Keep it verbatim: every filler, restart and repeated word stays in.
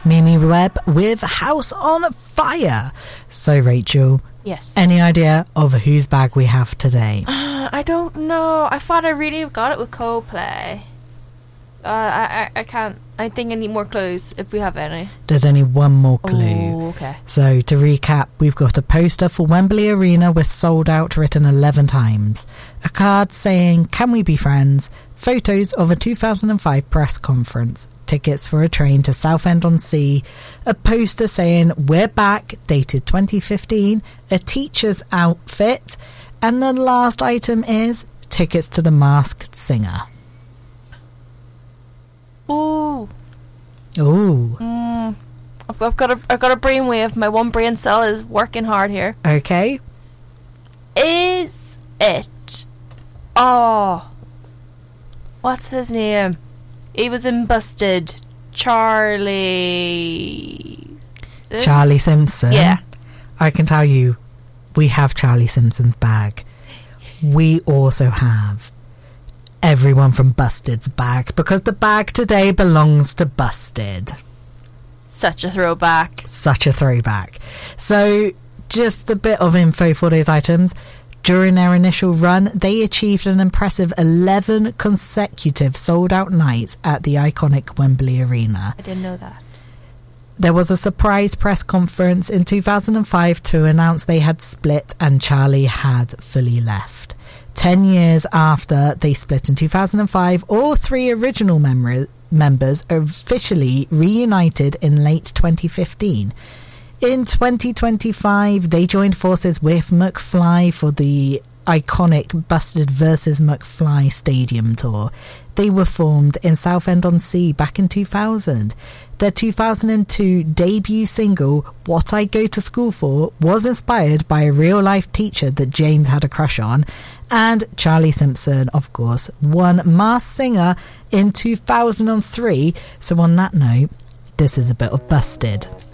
Mimi Webb with House on Fire. So, Rachel, yes, any idea of whose bag we have today? Uh, I don't know. I thought I really got it with Coldplay. Uh, I, I I can't. I think I need more clues if we have any. There's only one more clue. Oh, okay. So, to recap, we've got a poster for Wembley Arena with sold out written eleven times. A card saying, "Can we be friends?" Photos of a two thousand five press conference. Tickets for a train to Southend-on-Sea. A poster saying, "We're back," dated twenty fifteen. A teacher's outfit. And the last item is tickets to The Masked Singer. Ooh. Ooh. Mm. I've, I've got a I've got a brainwave. My one brain cell is working hard here. Okay. Is it? Oh. What's his name? He was in Busted. Charlie. Charlie Simpson. Yeah. I can tell you, we have Charlie Simpson's bag. We also have everyone from Busted's bag, because the bag today belongs to Busted. Such a throwback. Such a throwback. So, just a bit of info for those items. During their initial run, they achieved an impressive eleven consecutive sold-out nights at the iconic Wembley Arena. I didn't know that. There was a surprise press conference in two thousand five to announce they had split and Charlie had fully left. Ten years after they split in two thousand five, all three original mem- members officially reunited in late twenty fifteen. In twenty twenty-five, they joined forces with McFly for the iconic Busted versus. McFly Stadium tour. They were formed in Southend-on-Sea back in two thousand. Their two thousand two debut single, What I Go to School For, was inspired by a real-life teacher that James had a crush on, and Charlie Simpson, of course, won Masked Singer in two thousand three. So on that note, this is a bit of Busted.